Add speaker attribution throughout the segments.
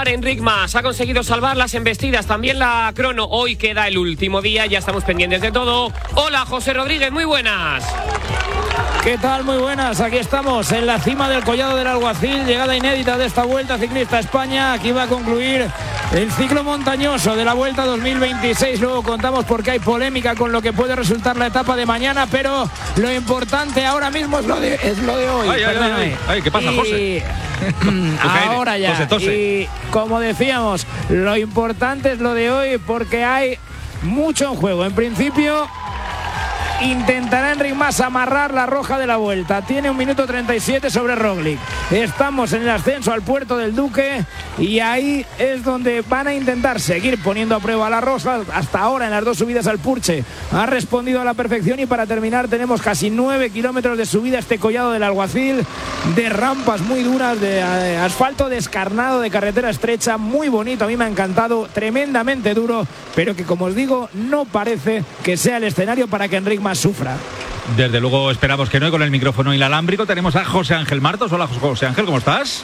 Speaker 1: Enric Mas ha conseguido salvar las embestidas, también la crono. Hoy queda el último día, ya estamos pendientes de todo. Hola, José Rodríguez, muy buenas.
Speaker 2: ¿Qué tal? Muy buenas, aquí estamos en la cima del Collado del Alguacil, llegada inédita de esta Vuelta Ciclista a España. Aquí va a concluir el ciclo montañoso de la Vuelta 2026. Luego contamos porque hay polémica con lo que puede resultar la etapa de mañana, pero lo importante ahora mismo es lo de hoy.
Speaker 3: Ay, ¿qué pasa, José?
Speaker 2: Ahora ya.
Speaker 3: José, tose.
Speaker 2: Y como decíamos, lo importante es lo de hoy porque hay mucho en juego. En principio, intentará Enric Mas amarrar la roja de la Vuelta. Tiene 1 minuto 37 sobre Roglic. Estamos en el ascenso al Puerto del Duque y ahí es donde van a intentar seguir poniendo a prueba la roja. Hasta ahora en las 2 subidas al Purche ha respondido a la perfección y para terminar tenemos casi 9 kilómetros de subida a este Collado del Alguacil, de rampas muy duras, de asfalto descarnado, de carretera estrecha, muy bonito. A mí me ha encantado, tremendamente duro, pero que, como os digo, no parece que sea el escenario para que Enric Mas sufra.
Speaker 3: Desde luego esperamos que no. Y con el micrófono inalámbrico tenemos a José Ángel Martos. Hola, José Ángel, ¿cómo estás?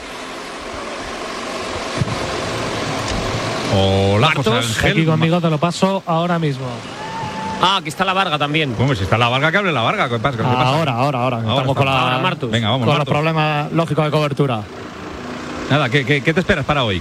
Speaker 3: Hola,
Speaker 1: Martos,
Speaker 3: José Ángel.
Speaker 4: Aquí conmigo te lo paso ahora mismo.
Speaker 1: Aquí está la Varga también.
Speaker 3: ¿Cómo? Si está la Varga, que hable la Varga. ¿Qué pasa?
Speaker 4: Ahora. Estamos con
Speaker 1: Ahora, Martus.
Speaker 3: Venga, vamos,
Speaker 4: con
Speaker 3: Martos.
Speaker 4: los problemas lógicos de cobertura.
Speaker 3: Nada, ¿qué te esperas para hoy?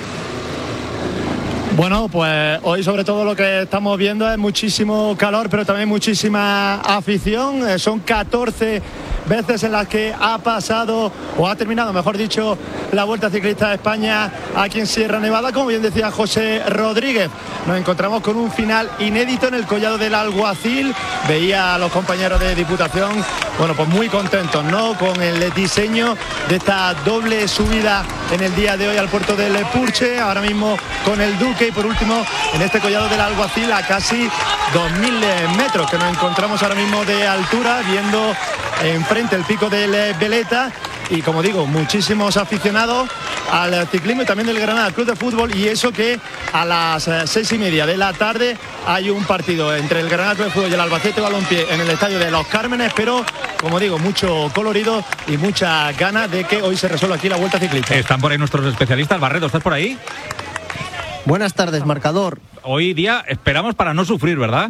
Speaker 4: Bueno, pues hoy sobre todo lo que estamos viendo es muchísimo calor, pero también muchísima afición. Son 14 veces en las que ha pasado, o ha terminado, mejor dicho, la Vuelta Ciclista de España aquí en Sierra Nevada. Como bien decía José Rodríguez, nos encontramos con un final inédito en el Collado del Alguacil. Veía a los compañeros de Diputación, bueno, pues muy contentos, ¿no?, con el diseño de esta doble subida en el día de hoy al puerto del Purche, ahora mismo con el Duque, y por último en este Collado del Alguacil a casi 2.000 metros que nos encontramos ahora mismo de altura, viendo enfrente el pico del Veleta. Y como digo, muchísimos aficionados al ciclismo y también del Granada Club de Fútbol, y eso que a las 6:30 de la tarde hay un partido entre el Granada Club de Fútbol y el Albacete Balompié en el estadio de Los Cármenes, pero como digo, mucho colorido y muchas ganas de que hoy se resuelva aquí la Vuelta Ciclista.
Speaker 3: Están por ahí nuestros especialistas. Barredo, ¿estás por ahí?
Speaker 5: Buenas tardes, marcador.
Speaker 3: Hoy día esperamos para no sufrir, ¿verdad?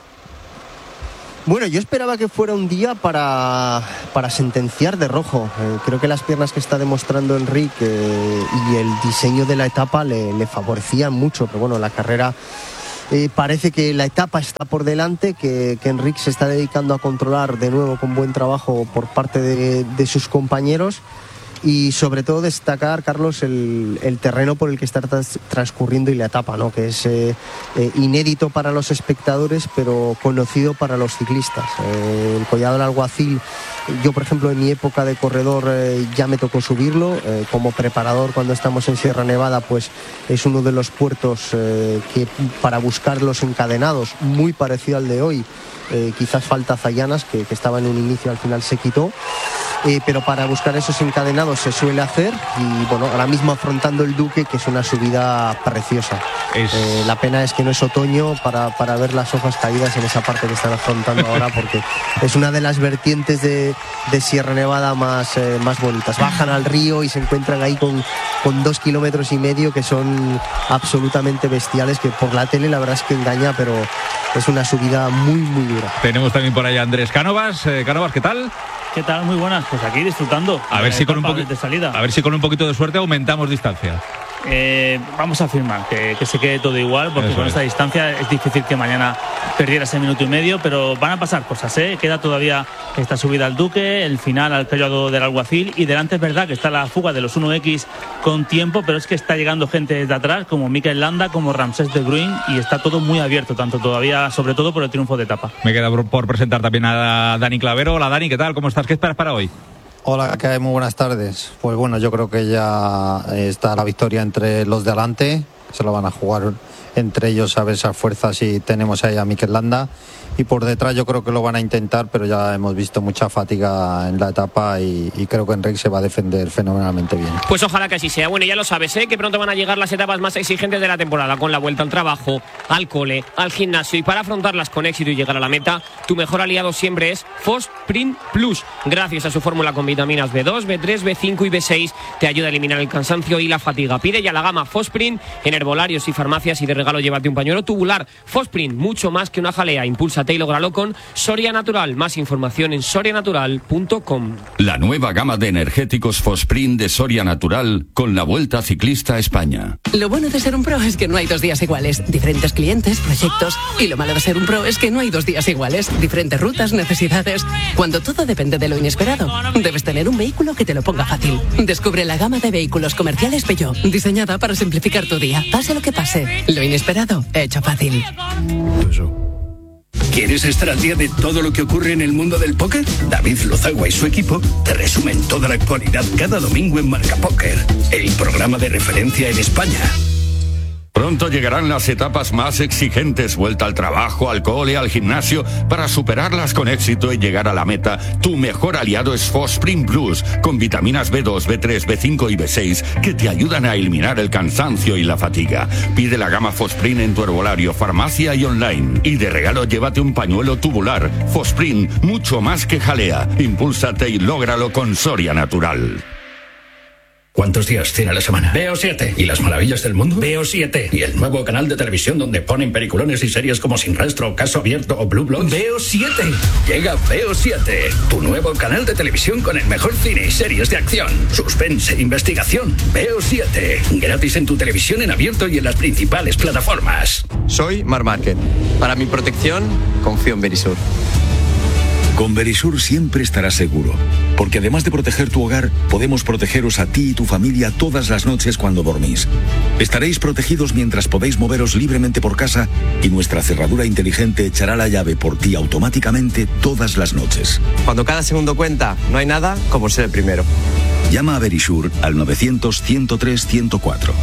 Speaker 5: Bueno, yo esperaba que fuera un día para sentenciar de rojo. Creo que las piernas que está demostrando Enric y el diseño de la etapa le favorecían mucho, pero bueno, la carrera parece que la etapa está por delante, que Enric se está dedicando a controlar de nuevo con buen trabajo por parte de sus compañeros. Y sobre todo destacar, Carlos, el terreno por el que está transcurriendo y la etapa, ¿no?, que es inédito para los espectadores, pero conocido para los ciclistas. El Collado del Alguacil, yo por ejemplo en mi época de corredor ya me tocó subirlo. Como preparador, cuando estamos en Sierra Nevada, pues es uno de los puertos que para buscar los encadenados, muy parecido al de hoy. Quizás falta Zayanas, que estaba en un inicio, al final se quitó. Pero para buscar esos encadenados se suele hacer, y bueno, ahora mismo afrontando el Duque, que es una subida preciosa. La pena es que no es otoño para ver las hojas caídas en esa parte que están afrontando ahora, porque es una de las vertientes de Sierra Nevada más bonitas. Bajan al río y se encuentran ahí con 2,5 kilómetros que son absolutamente bestiales, que por la tele la verdad es que engaña, pero es una subida muy muy dura.
Speaker 3: Tenemos también por ahí a Andrés Cánovas. Cánovas, ¿qué tal?
Speaker 6: ¿Qué tal? Muy buenas, pues aquí disfrutando.
Speaker 3: A ver si con un poquito de suerte aumentamos distancia.
Speaker 6: Vamos a afirmar que se quede todo igual, porque con esta distancia es difícil que mañana perdiera ese 1,5 minutos, pero van a pasar cosas, ¿eh? Queda todavía esta subida al Duque, el final al Collado del Alguacil, y delante es verdad que está la fuga de los 1X con tiempo, pero es que está llegando gente desde atrás, como Mikel Landa, como Ramsés de Bruin, y está todo muy abierto, tanto todavía, sobre todo por el triunfo de etapa.
Speaker 3: Me queda por presentar también a Dani Clavero. Hola Dani, ¿qué tal? ¿Cómo estás? ¿Qué esperas para hoy?
Speaker 7: Hola, ¿qué hay? Muy buenas tardes. Pues bueno, yo creo que ya está la victoria entre los de adelante, se lo van a jugar entre ellos a ver esas fuerzas, y tenemos ahí a Mikel Landa. Y por detrás yo creo que lo van a intentar, pero ya hemos visto mucha fatiga en la etapa y creo que Enric se va a defender fenomenalmente bien.
Speaker 1: Pues ojalá que así sea. Bueno, ya lo sabes, que pronto van a llegar las etapas más exigentes de la temporada, con la vuelta al trabajo, al cole, al gimnasio, y para afrontarlas con éxito y llegar a la meta, tu mejor aliado siempre es Fosprint Plus. Gracias a su fórmula con vitaminas B2, B3, B5 y B6, te ayuda a eliminar el cansancio y la fatiga. Pide ya la gama Fosprint en herbolarios y farmacias, y de regalo llévate un pañuelo tubular. Fosprint, mucho más que una jalea. Impúlsate y lógralo con Soria Natural. Más información en sorianatural.com.
Speaker 8: La nueva gama de energéticos Fosprint de Soria Natural con la Vuelta Ciclista a España.
Speaker 9: Lo bueno de ser un pro es que no hay 2 días iguales. Diferentes clientes, proyectos. Y lo malo de ser un pro es que no hay 2 días iguales. Diferentes rutas, necesidades. Cuando todo depende de lo inesperado, debes tener un vehículo que te lo ponga fácil. Descubre la gama de vehículos comerciales Peugeot, diseñada para simplificar tu día. Pase lo que pase, lo inesperado, hecho fácil.
Speaker 10: ¿Quieres estar al día de todo lo que ocurre en el mundo del póker? David Lozagua y su equipo te resumen toda la actualidad cada domingo en Marca Póker, el programa de referencia en España.
Speaker 8: Pronto llegarán las etapas más exigentes, vuelta al trabajo, al cole, al gimnasio. Para superarlas con éxito y llegar a la meta, tu mejor aliado es Fosprint Plus, con vitaminas B2, B3, B5 y B6 que te ayudan a eliminar el cansancio y la fatiga. Pide la gama Fosprint en tu herbolario, farmacia y online. Y de regalo llévate un pañuelo tubular. Fosprint, mucho más que jalea. Impúlsate y lógralo con Soria Natural.
Speaker 10: ¿Cuántos días tiene a la semana? Veo 7. ¿Y las maravillas del mundo? Veo 7. ¿Y el nuevo canal de televisión donde ponen peliculones y series como Sin Rastro, Caso Abierto o Blue Bloods? Veo 7. Llega Veo 7, tu nuevo canal de televisión con el mejor cine y series de acción, suspense, investigación. Veo 7. Gratis en tu televisión en abierto y en las principales plataformas.
Speaker 11: Soy Marc Márquez. Para mi protección, confío en Verisur.
Speaker 12: Con Verisur siempre estarás seguro, porque además de proteger tu hogar, podemos protegeros a ti y tu familia todas las noches cuando dormís. Estaréis protegidos mientras podéis moveros libremente por casa, y nuestra cerradura inteligente echará la llave por ti automáticamente todas las noches.
Speaker 11: Cuando cada segundo cuenta, no hay nada como ser el primero.
Speaker 12: Llama a Verisur al 900-103-104.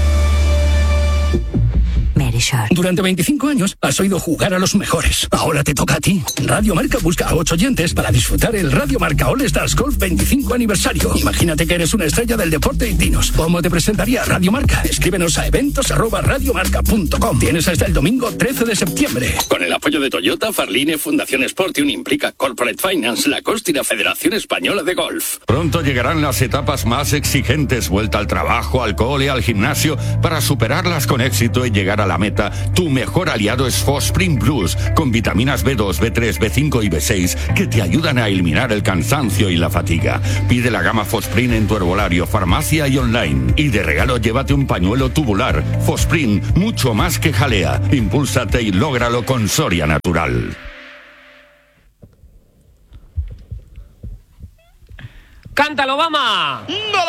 Speaker 10: Durante 25 años has oído jugar a los mejores. Ahora te toca a ti. Radio Marca busca a 8 oyentes para disfrutar el Radio Marca All Stars Golf 25 aniversario. Imagínate que eres una estrella del deporte y dinos, ¿cómo te presentaría Radio Marca? Escríbenos a eventos@radiomarca.com. Tienes hasta el domingo 13 de septiembre. Con el apoyo de Toyota, Farline, Fundación Sportium, Implica, Corporate Finance, Lacoste y la Federación Española de Golf.
Speaker 8: Pronto llegarán las etapas más exigentes, vuelta al trabajo, al cole, al gimnasio. Para superarlas con éxito y llegar a la meta, tu mejor aliado es Fosprint Plus, con vitaminas B2, B3, B5 y B6 que te ayudan a eliminar el cansancio y la fatiga. Pide la gama Fosprint en tu herbolario, farmacia y online. Y de regalo llévate un pañuelo tubular. Fosprint, mucho más que jalea. Impúlsate y lógralo con Soria Natural.
Speaker 1: ¡Cántalo, Obama!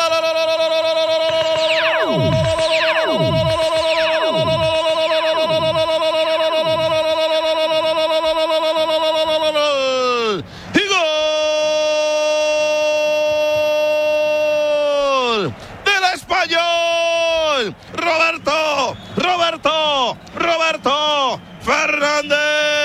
Speaker 13: Roberto Fernández.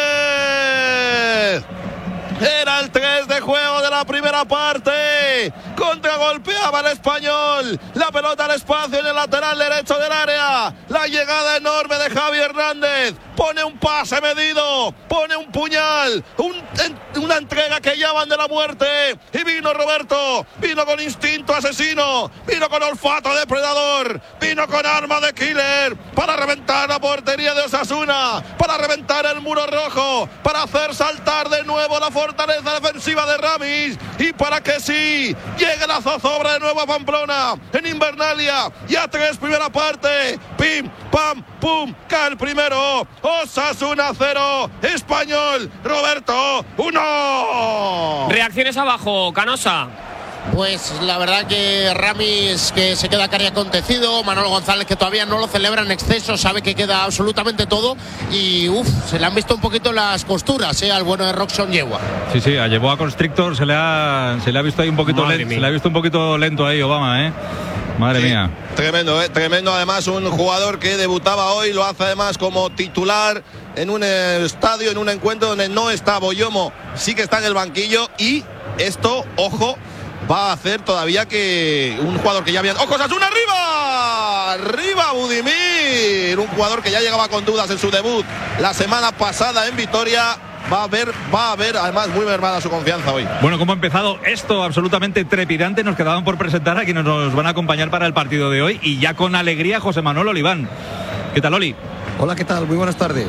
Speaker 13: Era el 3 de juego de la primera parte. Contragolpeaba el Español. La pelota al espacio en el lateral derecho del área. La llegada enorme de Javi Hernández. Pone un pase medido. Pone un puñal. Una entrega que llaman de la muerte. Y vino Roberto. Vino con instinto asesino. Vino con olfato depredador. Vino con arma de killer. Para reventar la portería de Osasuna. Para reventar el muro rojo. Para hacer saltar de nuevo la fortaleza defensiva de Ramis. Y para que sí, llegue la zozobra de nuevo a Pamplona. En Invernalia. Ya 3 primera parte. Pim, pam, pum. Cae el primero. Osasuna 0. Español. Roberto 1.
Speaker 1: Reacciones abajo, Canosa.
Speaker 14: Pues la verdad que Ramis, que se queda cari acontecido, Manolo González, que todavía no lo celebra en exceso, sabe que queda absolutamente todo, y se le han visto un poquito las costuras al bueno de Roxon Yegua.
Speaker 3: Sí, llevó a Constrictor, se le ha visto ahí un poquito lento, se le ha visto un poquito lento ahí, Obama, Madre mía.
Speaker 13: Tremendo, tremendo. Además, un jugador que debutaba hoy, lo hace además como titular en un estadio, en un encuentro donde no está Boyomo, sí que está en el banquillo. Y esto, ojo, va a hacer todavía que un jugador que ya había... ¡Ojo, Osasuna arriba! ¡Arriba Budimir! Un jugador que ya llegaba con dudas en su debut la semana pasada en Vitoria. Va a ver además muy mermada su confianza hoy.
Speaker 3: Bueno, como ha empezado esto absolutamente trepidante, nos quedaban por presentar a quienes nos van a acompañar para el partido de hoy, y ya con alegría José Manuel Oliván. ¿Qué tal, Oli?
Speaker 15: Hola, ¿qué tal? Muy buenas tardes.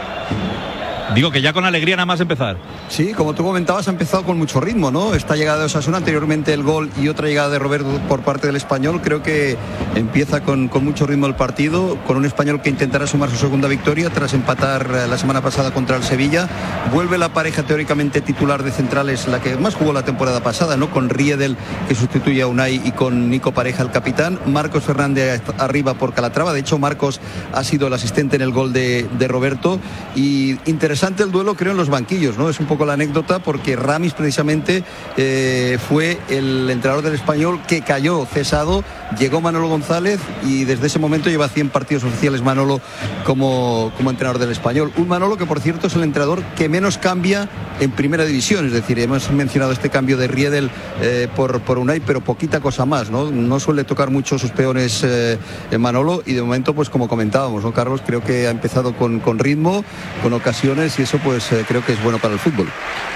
Speaker 3: Digo que ya con alegría nada más empezar.
Speaker 15: Sí, como tú comentabas, ha empezado con mucho ritmo, ¿no? Esta llegada de Osasuna, anteriormente el gol y otra llegada de Roberto por parte del Español. Creo que empieza con mucho ritmo el partido, con un Español que intentará sumar su segunda victoria tras empatar la semana pasada contra el Sevilla. Vuelve la pareja teóricamente titular de centrales, la que más jugó la temporada pasada, ¿no? Con Riedel, que sustituye a Unai, y con Nico Pareja, el capitán. Marcos Fernández arriba por Calatrava. De hecho, Marcos ha sido el asistente en el gol de Roberto. Y interesante el duelo, creo, en los banquillos, ¿no? Es un poco la anécdota, porque Ramis precisamente fue el entrenador del Español que cayó cesado. Llegó Manolo González y desde ese momento lleva 100 partidos oficiales Manolo como entrenador del Español. Un Manolo que, por cierto, es el entrenador que menos cambia en primera división. Es decir, hemos mencionado este cambio de Riedel por Unai, pero poquita cosa más, ¿no? No suele tocar mucho sus peones en Manolo, y de momento, pues como comentábamos, ¿no, Carlos? Creo que ha empezado con ritmo, con ocasiones, y eso pues creo que es bueno para el fútbol.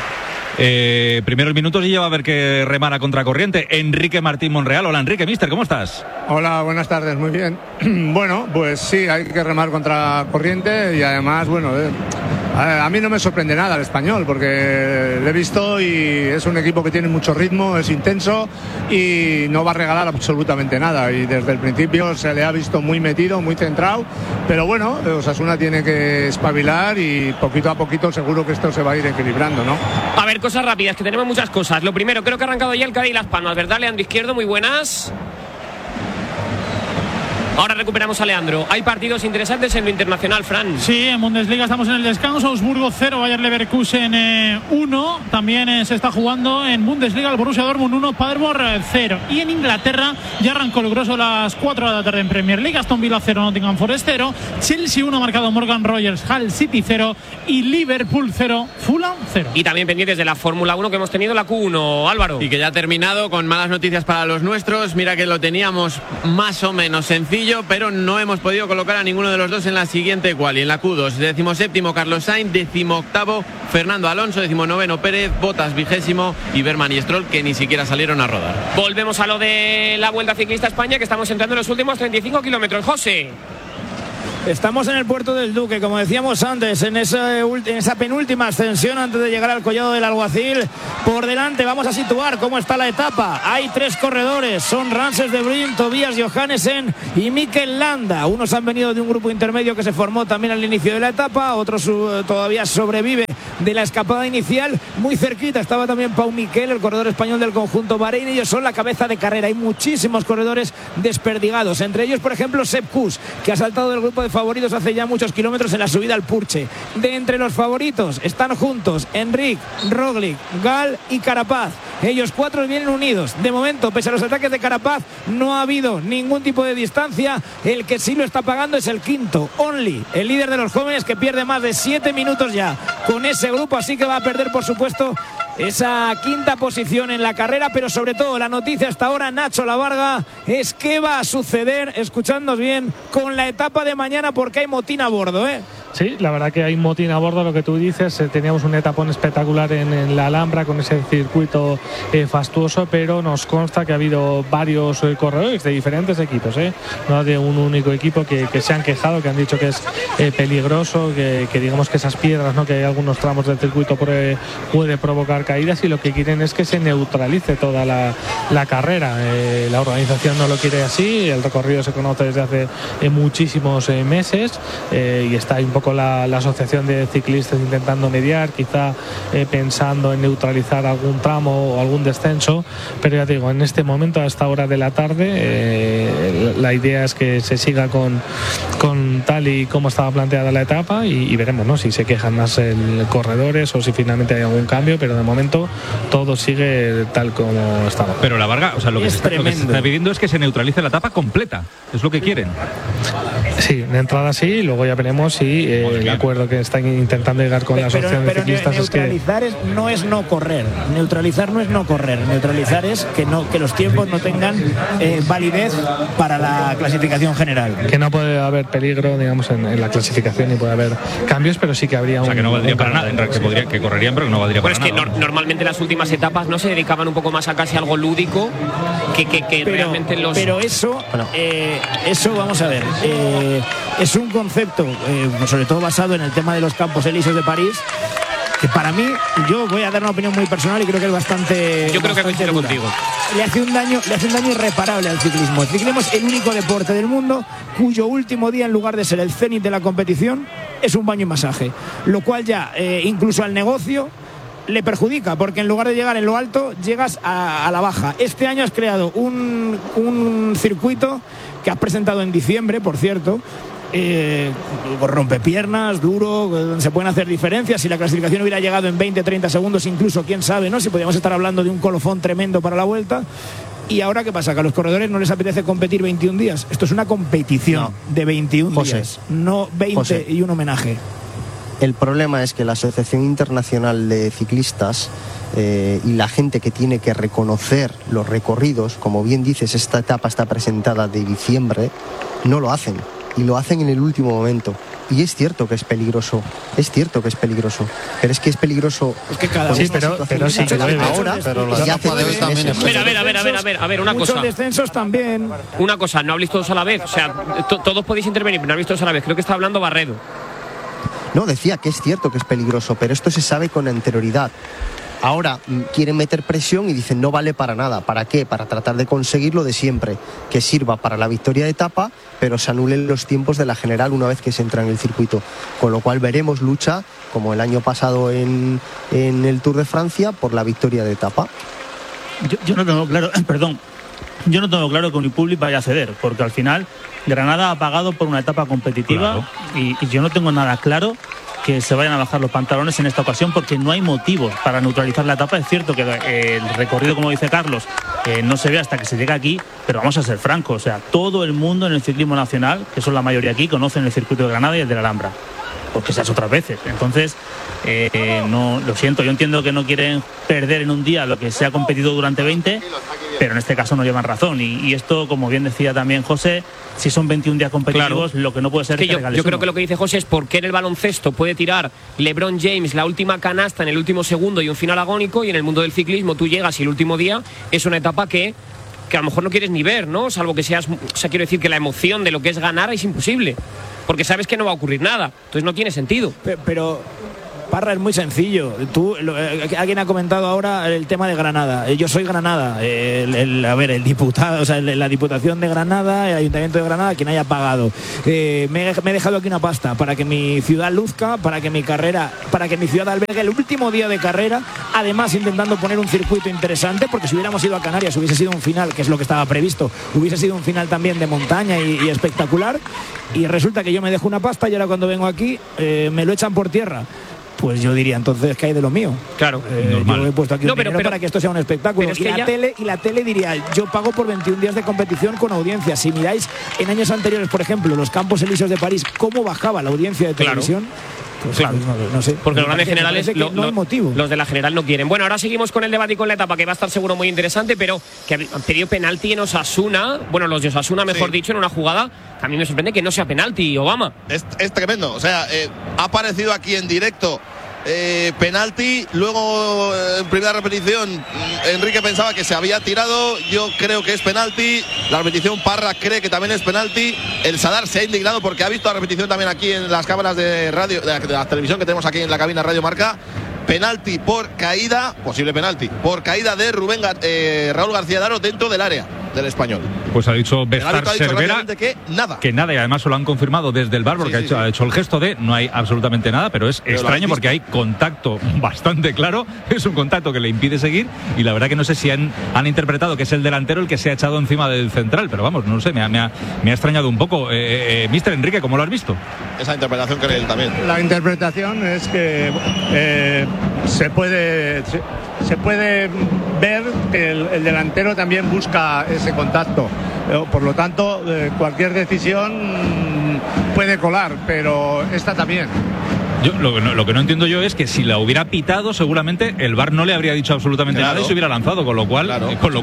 Speaker 3: Primeros minutos y ya va a haber que remar a contracorriente. Enrique Martín Monreal. Hola, Enrique, mister, ¿cómo estás?
Speaker 16: Hola, buenas tardes, muy bien. Bueno, pues sí, hay que remar contra corriente, y además, bueno, a mí no me sorprende nada el Español, porque lo he visto y es un equipo que tiene mucho ritmo, es intenso y no va a regalar absolutamente nada, y desde el principio se le ha visto muy metido, muy centrado, pero bueno, Osasuna tiene que espabilar y poquito a poquito seguro que esto se va a ir equilibrando, ¿no?
Speaker 1: A ver, cosas rápidas, que tenemos muchas cosas. Lo primero, creo que ha arrancado ya el Cádiz Las Palmas, ¿verdad, Leandro Izquierdo? Muy buenas. Ahora recuperamos a Leandro. Hay partidos interesantes en lo internacional, Fran.
Speaker 17: Sí, en Bundesliga estamos en el descanso. Augsburgo 0, Bayer Leverkusen 1. También se está jugando en Bundesliga el Borussia Dortmund 1, Paderborn 0. Y en Inglaterra ya arrancó lo grueso a las 4 de la tarde en Premier League. Aston Villa 0, Nottingham Forest 0. Chelsea 1 ha marcado Morgan Rogers, Hull City 0. Y Liverpool 0, Fulham 0.
Speaker 1: Y también pendientes de la Fórmula 1 que hemos tenido, la Q1, Álvaro.
Speaker 11: Y que ya ha terminado con malas noticias para los nuestros. Mira que lo teníamos más o menos sencillo, pero no hemos podido colocar a ninguno de los dos en la siguiente quali. En la Q2, 17º Carlos Sainz, 18º Fernando Alonso, 19º Pérez, Bottas 20º y Berman y Stroll, que ni siquiera salieron a rodar.
Speaker 1: Volvemos a lo de la Vuelta Ciclista a España, que estamos entrando en los últimos 35 kilómetros. José.
Speaker 2: Estamos en el puerto del Duque, como decíamos antes, en esa penúltima ascensión antes de llegar al Collado del Alguacil. Por delante vamos a situar cómo está la etapa. Hay 3 corredores, son Rances de Bruyne, Tobias Johannesen y Mikel Landa. Unos han venido de un grupo intermedio que se formó también al inicio de la etapa, otros todavía sobrevive de la escapada inicial. Muy cerquita estaba también Pau Miquel, el corredor español del conjunto Bahrein. Ellos son la cabeza de carrera. Hay muchísimos corredores desperdigados, entre ellos, por ejemplo, Sepp Kuss, que ha saltado del grupo de favoritos hace ya muchos kilómetros en la subida al Purche. De entre los favoritos están juntos Enric, Roglic, Gal y Carapaz. Ellos 4 vienen unidos. De momento, pese a los ataques de Carapaz, no ha habido ningún tipo de distancia. El que sí lo está pagando es el quinto, Only, el líder de los jóvenes, que pierde más de 7 minutos ya con ese grupo, así que va a perder, por supuesto, esa quinta posición en la carrera. Pero sobre todo la noticia hasta ahora, Nacho Lavarga, es qué va a suceder, escuchadnos bien, con la etapa de mañana, porque hay motín a bordo, ¿eh?
Speaker 6: Sí, la verdad que hay motín a bordo, lo que tú dices. Teníamos un etapón espectacular en la Alhambra con ese circuito fastuoso, pero nos consta que ha habido varios corredores de diferentes equipos, no de un único equipo, que se han quejado, que han dicho que es peligroso, que digamos que esas piedras, ¿no?, que hay algunos tramos del circuito puede provocar caídas, y lo que quieren es que se neutralice toda la carrera. La organización no lo quiere así, el recorrido se conoce desde hace muchísimos meses, y está un poco
Speaker 18: poco la asociación de ciclistas intentando mediar, quizá pensando en neutralizar algún tramo o algún descenso, pero ya te digo, en este momento, a esta hora de la tarde, la idea es que se siga con tal y como estaba planteada la etapa y veremos, ¿no?, si se quejan más corredores o si finalmente hay algún cambio, pero de momento todo sigue tal como estaba.
Speaker 3: Pero la Varga, o sea, lo que se está pidiendo es que se neutralice la etapa completa, es lo que quieren.
Speaker 18: Sí, de entrada sí, y luego ya veremos si el acuerdo que están intentando llegar con la asociación de ciclistas es que...
Speaker 2: Neutralizar no es no correr, neutralizar no es no correr, neutralizar es que los tiempos no tengan validez para la clasificación general.
Speaker 18: Que no puede haber peligro, digamos, en la clasificación y puede haber cambios, pero sí que habría
Speaker 3: que no valdría para nada, que correrían, pero que no valdría para nada.
Speaker 1: Bueno, es que normalmente las últimas etapas no se dedicaban un poco más a casi algo lúdico que realmente los...
Speaker 2: Pero eso vamos a ver, es un concepto sobre todo basado en el tema de los Campos Elíseos de París, que para mí, yo voy a dar una opinión muy personal y creo que es bastante...
Speaker 1: Yo creo que coincido contigo.
Speaker 2: Le hace un daño irreparable al ciclismo. El ciclismo es el único deporte del mundo cuyo último día, en lugar de ser el cenit de la competición, es un baño y masaje, lo cual ya incluso al negocio le perjudica, porque en lugar de llegar en lo alto llegas a la baja. Este año has creado un circuito que has presentado en diciembre, por cierto, rompepiernas, duro, donde se pueden hacer diferencias. Si la clasificación hubiera llegado en 20-30 segundos, incluso, quién sabe, ¿no?, si podríamos estar hablando de un colofón tremendo para la Vuelta. Y ahora, ¿qué pasa? Que a los corredores no les apetece competir 21 días. Esto es una competición de 21 días, no 20 y un homenaje.
Speaker 5: El problema es que la Asociación Internacional de Ciclistas y la gente que tiene que reconocer los recorridos, como bien dices, esta etapa está presentada de diciembre, no lo hacen. Y lo hacen en el último momento. Y es cierto que es peligroso. Pero es que es peligroso.
Speaker 2: Es que cada
Speaker 18: sí, pero sí,
Speaker 5: ahora, pero ya hace de hoy también es.
Speaker 1: A ver, una cosa.
Speaker 2: Muchos descensos también.
Speaker 1: Una cosa, no habléis todos a la vez. O sea, todos podéis intervenir, pero no habléis todos a la vez. Creo que está hablando Barredo.
Speaker 5: No, decía que es cierto que es peligroso, pero esto se sabe con anterioridad. Ahora quieren meter presión y dicen no vale para nada. ¿Para qué? Para tratar de conseguir lo de siempre, que sirva para la victoria de etapa, pero se anulen los tiempos de la general una vez que se entra en el circuito. Con lo cual veremos lucha, como el año pasado en el Tour de Francia, por la victoria de etapa.
Speaker 6: Yo no tengo claro, yo no tengo claro que Unipublic vaya a ceder, porque al final Granada ha pagado por una etapa competitiva, claro. y yo no tengo nada claro que se vayan a bajar los pantalones en esta ocasión, porque no hay motivos para neutralizar la etapa. Es cierto que el recorrido, como dice Carlos, no se ve hasta que se llega aquí, pero vamos a ser francos, o sea, todo el mundo en el ciclismo nacional, que son la mayoría aquí, conocen el circuito de Granada y el de la Alhambra, porque se hace otras veces. Entonces, no, lo siento, yo entiendo que no quieren perder en un día lo que se ha competido durante 20, pero en este caso no llevan razón. Y esto, como bien decía también José, si son 21 días competitivos, claro, lo que no puede ser es que
Speaker 1: yo creo que lo que dice José es por qué en el baloncesto puede tirar LeBron James la última canasta en el último segundo y un final agónico, y en el mundo del ciclismo tú llegas y el último día es una etapa que a lo mejor no quieres ni ver, ¿no? Salvo que seas, o sea, quiero decir que la emoción de lo que es ganar es imposible, porque sabes que no va a ocurrir nada, entonces no tiene sentido.
Speaker 2: Pero Parra, es muy sencillo. Alguien ha comentado ahora el tema de Granada. Yo soy Granada. El diputado, o sea, la Diputación de Granada, el Ayuntamiento de Granada, quien haya pagado. Me he dejado aquí una pasta para que mi ciudad luzca, para que mi ciudad albergue el último día de carrera. Además, intentando poner un circuito interesante, porque si hubiéramos ido a Canarias hubiese sido un final, que es lo que estaba previsto, hubiese sido un final también de montaña y espectacular. Y resulta que yo me dejo una pasta y ahora cuando vengo aquí me lo echan por tierra. Pues yo diría entonces que hay de lo mío.
Speaker 1: Claro,
Speaker 2: yo he puesto aquí un dinero para que esto sea un espectáculo. Y la tele diría, yo pago por 21 días de competición con audiencia. Si miráis en años anteriores, por ejemplo, los Campos Elíseos de París, cómo bajaba la audiencia de televisión. Pues
Speaker 1: claro,
Speaker 2: no sé.
Speaker 1: Porque los grandes generales
Speaker 2: no hay motivo.
Speaker 1: Los de la general no quieren. Bueno, ahora seguimos con el debate y con la etapa, que va a estar seguro muy interesante, pero que han pedido penalti en Osasuna. Bueno, los de Osasuna, mejor dicho, en una jugada. A mí me sorprende que no sea penalti, Obama.
Speaker 13: Es tremendo. O sea, ha aparecido aquí en directo penalti. Luego, en primera repetición, Enrique pensaba que se había tirado. Yo creo que es penalti. La repetición, Parra cree que también es penalti. El Sadar se ha indignado porque ha visto la repetición también aquí en las cámaras de radio, de la televisión que tenemos aquí en la cabina Radio Marca. Penalti por caída, posible penalti, por caída de Raúl García Daro dentro del área del Español.
Speaker 3: Pues ha dicho Bestar Cervera
Speaker 13: que nada.
Speaker 3: Que nada, y además se lo han confirmado desde el VAR porque ha hecho el gesto de no hay absolutamente nada, pero es extraño porque hay contacto bastante claro, es un contacto que le impide seguir y la verdad que no sé si han interpretado que es el delantero el que se ha echado encima del central, pero vamos, no sé, me ha extrañado un poco. Mister Enrique, ¿cómo lo has visto?
Speaker 13: Esa interpretación cree él también.
Speaker 16: La interpretación es que se puede ver que el delantero también busca ese contacto. Por lo tanto, cualquier decisión puede colar, pero esta también.
Speaker 3: Yo, lo que no entiendo yo es que si la hubiera pitado, seguramente el VAR no le habría dicho absolutamente nada y se hubiera lanzado, con lo cual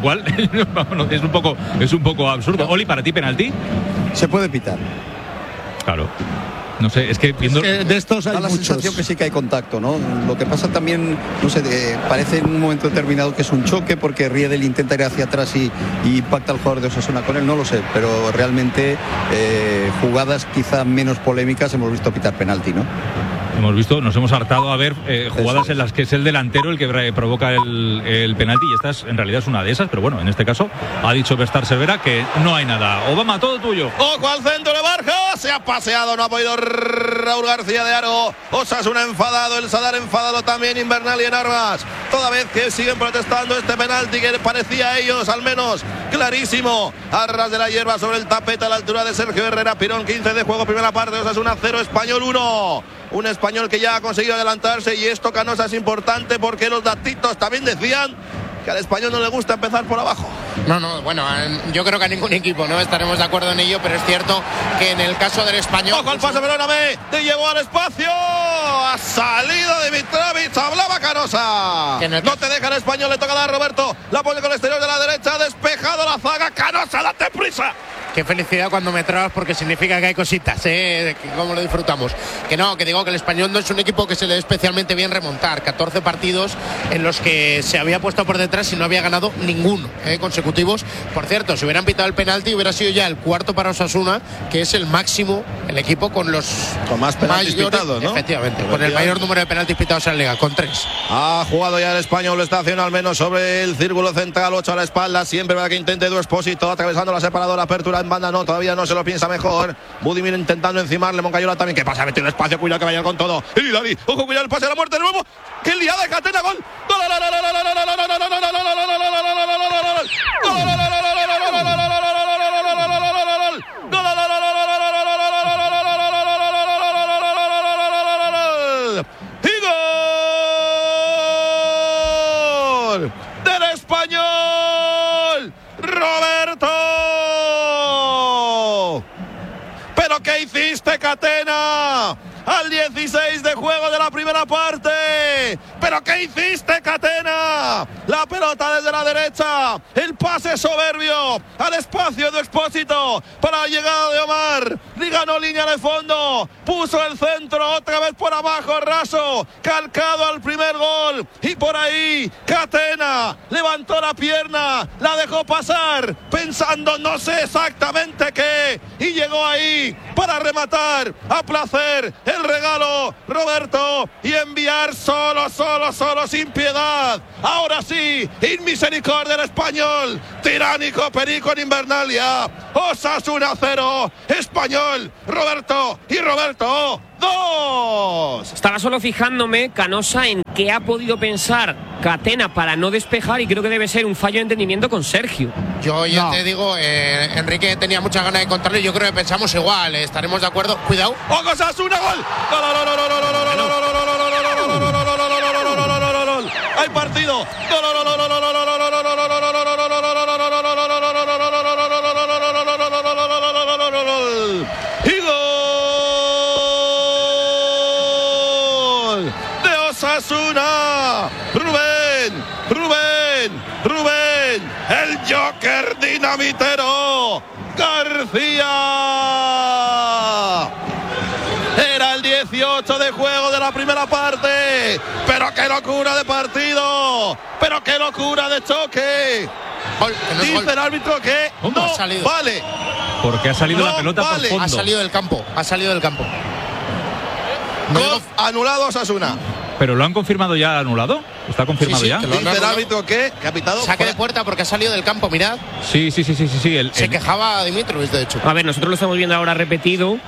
Speaker 3: es un poco absurdo. Oli, ¿para ti penalti?
Speaker 15: Se puede pitar.
Speaker 3: Claro. No sé, es que viendo...
Speaker 15: de estos hay da la sensación que sí que hay contacto, ¿no? Lo que pasa también, no sé, parece en un momento determinado que es un choque porque Riedel intenta ir hacia atrás y impacta al jugador de Osasuna con él, no lo sé, pero realmente jugadas quizá menos polémicas hemos visto pitar penalti, ¿no?
Speaker 3: Nos hemos hartado a ver jugadas en las que es el delantero el que provoca el penalti y esta en realidad es una de esas, pero bueno, en este caso ha dicho Bestar Cervera que no hay nada. Obama, todo tuyo.
Speaker 13: Ojo al centro de Barja, se ha paseado, no ha podido Raúl García de Aro. Osasuna enfadado, el Sadar enfadado también, Invernal y en armas. Toda vez que siguen protestando este penalti que parecía a ellos al menos clarísimo. Al ras de la hierba sobre el tapete a la altura de Sergio Herrera. Pirón, 15 de juego, primera parte, Osasuna 0, Español 1. Un Español que ya ha conseguido adelantarse y esto, Canosa, es importante porque los datitos también decían que al Español no le gusta empezar por abajo.
Speaker 14: No, bueno, yo creo que a ningún equipo no estaremos de acuerdo en ello, pero es cierto que en el caso del Español...
Speaker 13: ¡Ojo al pase, perdóname! ¡Te llevó al espacio! ¡Ha salido Dimitrovic! ¡Hablaba Canosa! No te deja el Español, le toca dar a Roberto. La pone con el exterior de la derecha, ha despejado la zaga. ¡Canosa, date prisa!
Speaker 14: Qué felicidad cuando me trabas porque significa que hay cositas, cómo lo disfrutamos. Que digo que el Español no es un equipo que se le dé especialmente bien remontar. 14 partidos en los que se había puesto por detrás y no había ganado ninguno consecutivos. Por cierto, si hubieran pitado el penalti hubiera sido ya el cuarto para Osasuna, que es el máximo, el equipo con más
Speaker 13: penaltis pitados, ¿no?
Speaker 14: Efectivamente, con el mayor número de penaltis pitados en la Liga, con 3.
Speaker 13: Ha jugado ya el Español, lo está haciendo al menos sobre el círculo central, 8 a la espalda, siempre para que intente Edu Expósito, atravesando la separadora, apertura en banda, no, todavía no se lo piensa mejor. Budimir intentando encimarle, Moncayola también, que pasa, mete el espacio, cuidado que vaya con todo. Y Dani, ojo, cuidado el pase a la muerte de nuevo. ¡Qué liada de Catena, gol! del Español, Roberto. ¿Pero qué hiciste, Catena? Al 16 de juego de la primera parte. ¿Pero qué hiciste, Catena? La pelota desde la derecha. El pase soberbio al espacio de Expósito para la llegada de Omar. Y ganó línea de fondo. Puso el centro otra vez por abajo, raso. Calcado al primer gol. Y por ahí, Catena levantó la pierna. La dejó pasar pensando no sé exactamente qué. Y llegó ahí para rematar a placer el regalo, Roberto, y enviar solo, sin piedad. Ahora sí, inmisericordia del Español. Tiránico Perico en Invernalia. Osasuna 0, Español, Roberto y Roberto 2.
Speaker 1: Estaba solo fijándome, Canosa, en qué ha podido pensar Catena para no despejar, y creo que debe ser un fallo de entendimiento con Sergio.
Speaker 14: Yo ya te digo, Enrique tenía muchas ganas de contarlo y yo creo que pensamos igual, estaremos de acuerdo. Cuidado.
Speaker 13: ¡Ojo, Osasuna, gol! ¡Hay partido! ¡Y gol de Osasuna! Rubén, el Joker dinamitero, García. Era el 18 de juego de la primera parte. Pero qué locura de partido. Pero qué locura de choque. Dice el árbitro que no vale.
Speaker 3: Porque ha salido la pelota por fondo.
Speaker 14: Ha salido del campo.
Speaker 13: Gol anulado a Osasuna.
Speaker 3: ¿Pero lo han confirmado ya anulado? ¿Está confirmado ya?
Speaker 13: ¿Dice el árbitro que ha pitado?
Speaker 14: Saque de puerta porque ha salido del campo, mirad.
Speaker 3: Sí.
Speaker 14: Se quejaba Dimitrovic, de hecho.
Speaker 1: A ver, nosotros lo estamos viendo ahora repetido.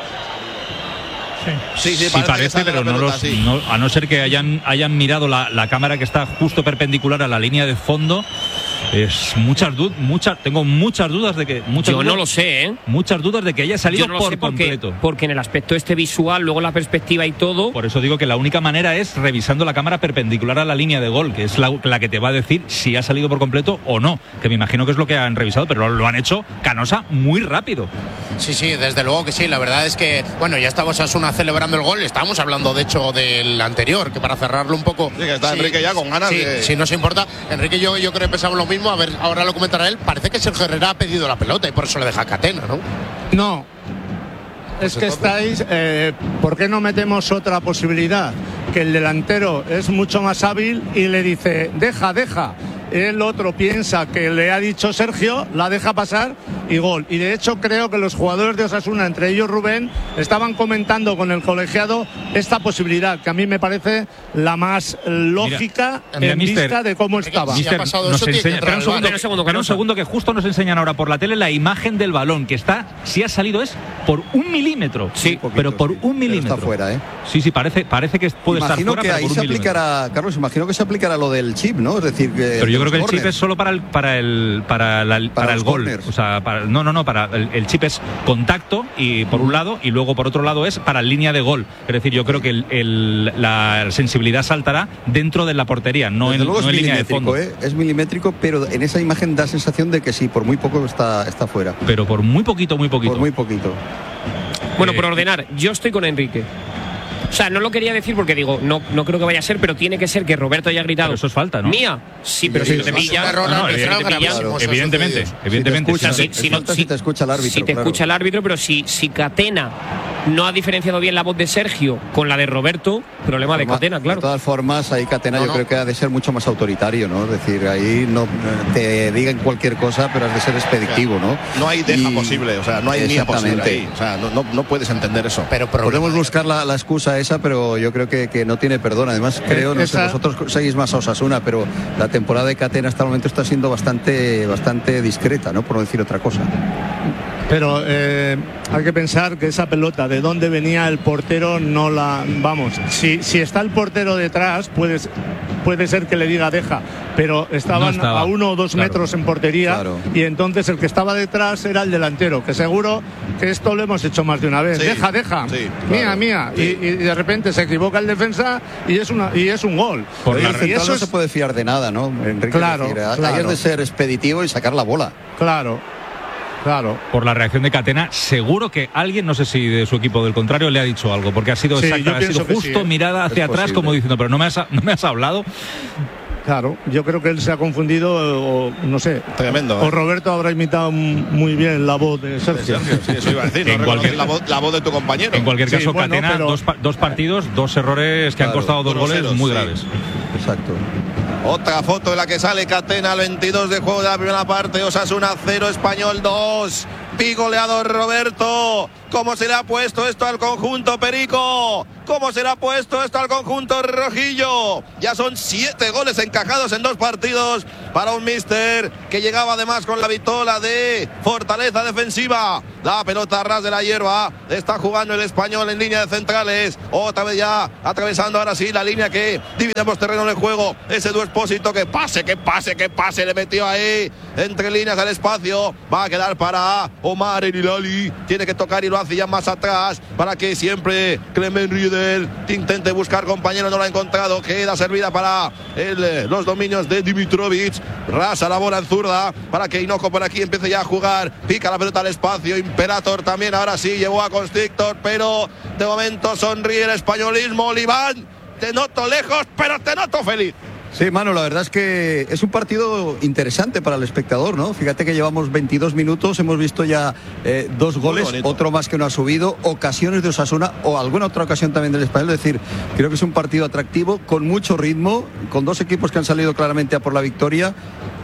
Speaker 13: Sí,
Speaker 3: parece, pero a no ser que hayan mirado la cámara que está justo perpendicular a la línea de fondo. Es tengo muchas dudas de que
Speaker 1: no lo sé, ¿eh?
Speaker 3: Muchas dudas de que haya salido por completo.
Speaker 1: Porque en el aspecto visual, luego la perspectiva y todo.
Speaker 3: Por eso digo que la única manera es revisando la cámara perpendicular a la línea de gol, que es la que te va a decir si ha salido por completo o no, que me imagino que es lo que han revisado, pero lo han hecho Canosa muy rápido.
Speaker 14: Sí, desde luego que sí. La verdad es que, bueno, ya estamos Osasuna celebrando el gol. Estábamos hablando, de hecho, del anterior, que para cerrarlo un poco.
Speaker 13: Sí, que está Enrique ya con ganas de...
Speaker 14: Si no se importa. Enrique, yo creo que pensamos lo mismo. A ver, ahora lo comentará él. Parece que Sergio Herrera ha pedido la pelota y por eso le deja Catena, ¿no?
Speaker 16: No. Es que estáis... ¿por qué no metemos otra posibilidad? Que el delantero es mucho más hábil y le dice, deja. El otro piensa que le ha dicho Sergio, la deja pasar y gol. Y de hecho creo que los jugadores de Osasuna, entre ellos Rubén, estaban comentando con el colegiado esta posibilidad, que a mí me parece la más lógica en vista de cómo estaba.
Speaker 3: Espera un segundo, que justo nos enseñan ahora por la tele la imagen del balón, que está, si ha salido es por 1 milímetro. Sí, pero por 1 milímetro.
Speaker 15: Está fuera, ¿eh?
Speaker 3: Sí, parece que puede estar fuera.
Speaker 15: Imagino que ahí se aplicará, Carlos, que se aplicará lo del chip, ¿no? Es decir, que...
Speaker 3: Yo creo que el chip es solo para el gol.
Speaker 15: Corners.
Speaker 3: O sea, para el chip es contacto y por un lado, y luego por otro lado es para línea de gol. Es decir, yo creo que la sensibilidad saltará dentro de la portería, no en línea de fondo.
Speaker 15: Es milimétrico, pero en esa imagen da sensación de que sí, por muy poco está fuera.
Speaker 3: Pero por muy poquito.
Speaker 15: Por muy poquito.
Speaker 1: Bueno, por ordenar, yo estoy con Enrique. O sea, no lo quería decir porque digo, no creo que vaya a ser, pero tiene que ser que Roberto haya gritado.
Speaker 3: Pero eso es falta, ¿no?
Speaker 1: Mía. Sí, pero si te pilla.
Speaker 3: Evidentemente.
Speaker 15: Si te escucha el árbitro.
Speaker 1: Si te escucha el árbitro, pero si Catena no ha diferenciado bien la voz de Sergio con la de Roberto, problema de Catena, claro.
Speaker 15: De todas formas, ahí Catena yo creo que ha de ser mucho más autoritario, ¿no? Es decir, ahí no te digan cualquier cosa, pero has de ser expeditivo, ¿no?
Speaker 13: No hay deja posible, o sea, no hay mía posible ahí. O sea, no puedes entender eso.
Speaker 15: Pero podemos buscar la excusa esa, pero yo creo que no tiene perdón. Además, creo, no sé, vosotros seguís más a Osasuna, pero la temporada de Catena hasta el momento está siendo bastante discreta, ¿no? Por no decir otra cosa.
Speaker 16: Pero hay que pensar que esa pelota, de dónde venía el portero, no la... Vamos, si está el portero detrás, puede ser que le diga deja, pero estaban a 1 o 2 metros en portería, y entonces el que estaba detrás era el delantero, que seguro que esto lo hemos hecho más de una vez. Deja. Sí, mía. Sí. Y de repente se equivoca el defensa y es un gol.
Speaker 15: Porque el central no se puede fiar de nada, ¿no, Enrique?
Speaker 16: Claro.
Speaker 15: Hay de ser expeditivo y sacar la bola.
Speaker 16: Claro.
Speaker 3: Por la reacción de Catena, seguro que alguien, no sé si de su equipo o del contrario, le ha dicho algo, porque ha sido justo mirada hacia atrás, como diciendo, pero no me has hablado.
Speaker 16: Claro, yo creo que él se ha confundido, o no sé.
Speaker 13: Tremendo.
Speaker 16: O Roberto habrá imitado muy bien la voz de Sergio.
Speaker 13: Sí, eso iba a decir. La voz de tu compañero.
Speaker 3: En cualquier caso, Catena, dos partidos, 2 errores que han costado 2 goles muy graves.
Speaker 15: Exacto.
Speaker 13: Otra foto en la que sale Catena al 22 de juego de la primera parte. Osasuna 0, Español 2. Pigoleado Roberto. ¿Cómo se le ha puesto esto al conjunto Perico? ¿Cómo se le ha puesto esto al conjunto rojillo? Ya son 7 goles encajados en 2 partidos para un míster que llegaba además con la vitola de fortaleza defensiva. La pelota a ras de la hierba. Está jugando el Español en línea de centrales. Otra vez ya atravesando ahora sí la línea que dividimos terreno en el juego. Ese Edu Expósito, que pase. Le metió ahí entre líneas al espacio. Va a quedar para Omar Elilali. Tiene que tocar y lo hace ya más atrás para que siempre Clement Riedel intente buscar compañero. No lo ha encontrado. Queda servida para los dominios de Dimitrovic. Rasa la bola en zurda para que Hinojo por aquí empiece ya a jugar. Pica la pelota al espacio. Imperator también ahora sí llevó a Constrictor, pero de momento sonríe el españolismo. Oliván, te noto lejos, pero te noto feliz.
Speaker 15: Sí, Manu, la verdad es que es un partido interesante para el espectador, ¿no? Fíjate que llevamos 22 minutos, hemos visto ya 2 goles, otro más que no ha subido, ocasiones de Osasuna o alguna otra ocasión también del Español. Es decir, creo que es un partido atractivo, con mucho ritmo, con 2 equipos que han salido claramente a por la victoria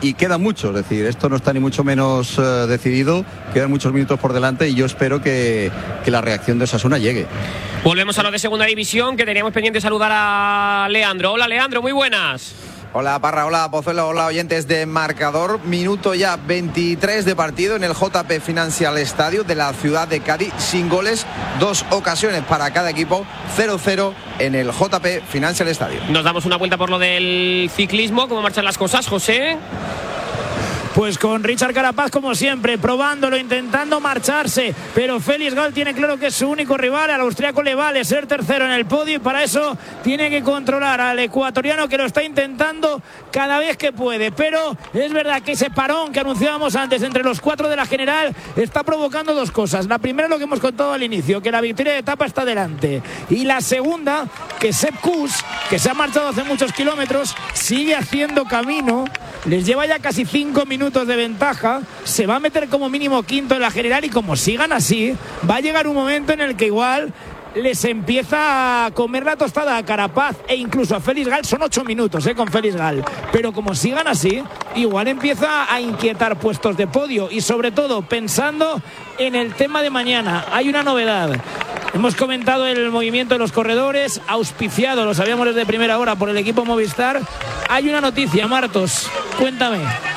Speaker 15: y queda mucho, es decir, esto no está ni mucho menos decidido, quedan muchos minutos por delante y yo espero que la reacción de Osasuna llegue.
Speaker 1: Volvemos a lo de segunda división, que teníamos pendiente saludar a Leandro. Hola Leandro, muy buenas.
Speaker 19: Hola Parra, hola Pozuelo, hola oyentes de Marcador. Minuto ya 23 de partido en el JP Financial Stadium de la ciudad de Cádiz, sin goles, 2 ocasiones para cada equipo, 0-0 en el JP Financial Stadium.
Speaker 1: Nos damos una vuelta por lo del ciclismo, ¿cómo marchan las cosas, José?
Speaker 2: Pues con Richard Carapaz, como siempre, probándolo, intentando marcharse, pero Félix Gall tiene claro que es su único rival. Al austriaco le vale ser tercero en el podio y para eso tiene que controlar al ecuatoriano, que lo está intentando cada vez que puede. Pero es verdad que ese parón que anunciábamos antes entre los 4 de la general está provocando 2 cosas. La primera, lo que hemos contado al inicio, que la victoria de etapa está delante, y la segunda, que Sepp Kuss, que se ha marchado hace muchos kilómetros, sigue haciendo camino, les lleva ya casi 5 minutos de ventaja, se va a meter como mínimo quinto en la general, y como sigan así, va a llegar un momento en el que igual les empieza a comer la tostada a Carapaz e incluso a Félix Gall. Son 8 minutos con Félix Gall, pero como sigan así, igual empieza a inquietar puestos de podio. Y sobre todo pensando en el tema de mañana, hay una novedad. Hemos comentado el movimiento de los corredores, auspiciado, lo sabíamos desde primera hora, por el equipo Movistar. Hay una noticia, Martos, cuéntame.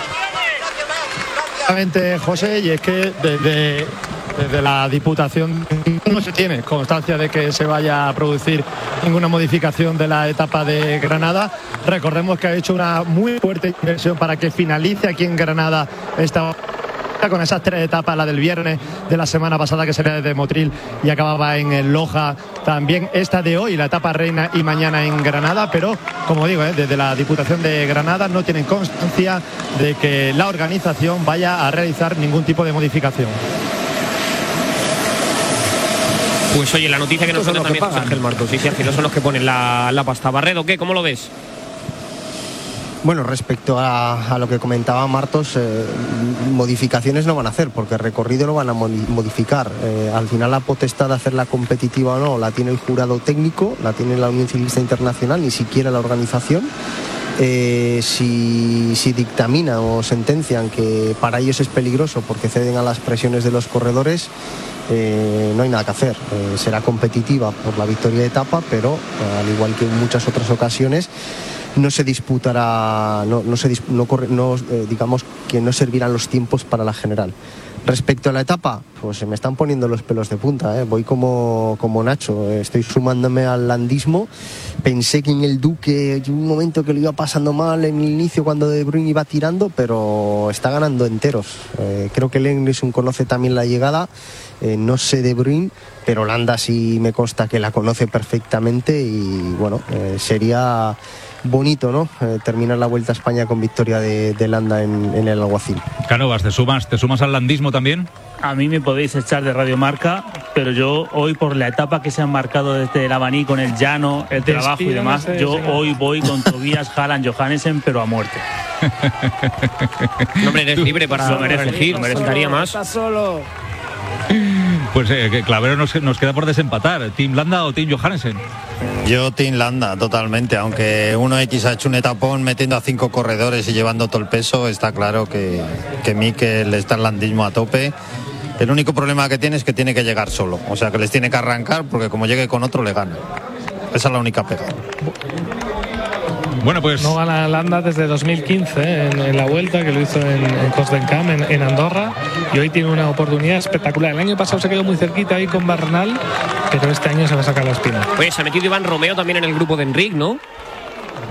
Speaker 4: José, y es que desde la Diputación no se tiene constancia de que se vaya a producir ninguna modificación de la etapa de Granada. Recordemos que ha hecho una muy fuerte inversión para que finalice aquí en Granada esta con esas 3 etapas, la del viernes de la semana pasada que sería desde Motril y acababa en Loja, también esta de hoy, la etapa reina, y mañana en Granada. Pero como digo, desde la Diputación de Granada no tienen constancia de que la organización vaya a realizar ningún tipo de modificación.
Speaker 1: Pues oye, la noticia que nos cuenta también José Ángel Martos, sí, al final son los que ponen la pasta. Barredo, ¿qué? ¿Cómo lo ves?
Speaker 5: Bueno, respecto a lo que comentaba Martos, modificaciones no van a hacer, porque el recorrido lo van a modificar. Al final la potestad de hacerla competitiva o no la tiene el jurado técnico, la tiene la Unión Ciclista Internacional, ni siquiera la organización. Si dictaminan o sentencian que para ellos es peligroso porque ceden a las presiones de los corredores, no hay nada que hacer. Será competitiva por la victoria de etapa, pero al igual que en muchas otras ocasiones, no se disputará, digamos que no servirán los tiempos para la general. Respecto a la etapa, pues se me están poniendo los pelos de punta, voy como Nacho, estoy sumándome al landismo. Pensé que en el Duque hubo un momento que lo iba pasando mal en el inicio cuando De Bruyne iba tirando, pero está ganando enteros. Creo que Lenglisson conoce también la llegada, no sé De Bruyne, pero Landa sí me consta que la conoce perfectamente y bueno, sería bonito, ¿no? Terminar la Vuelta a España con victoria de Landa en el Alguacil.
Speaker 3: Cánovas, ¿te sumas al landismo también?
Speaker 6: A mí me podéis echar de Radio Marca, pero yo hoy, por la etapa que se han marcado desde el abanico, en el llano, el trabajo y demás, yo hoy voy con Tobias, Haaland, Johannesen, pero a muerte.
Speaker 1: No, hombre, eres libre para elegir, me faltaría más.
Speaker 2: Está solo.
Speaker 3: Pues Clavero nos queda por desempatar. ¿Team Landa o Team Johannesen?
Speaker 7: Yo Team Landa, totalmente. Aunque 1X ha hecho un etapón metiendo a 5 corredores y llevando todo el peso, está claro que Mikel está en landismo a tope. El único problema que tiene es que tiene que llegar solo. O sea, que les tiene que arrancar porque como llegue con otro le gana. Esa es la única pega.
Speaker 3: Bueno, pues
Speaker 18: no gana Landa desde 2015 en la Vuelta, que lo hizo en Cosdencamp, en Andorra, y hoy tiene una oportunidad espectacular. El año pasado se quedó muy cerquita ahí con Bernal, pero este año se va a sacar la espina.
Speaker 1: Pues se ha metido Iván Romeo también en el grupo de Enric, ¿no?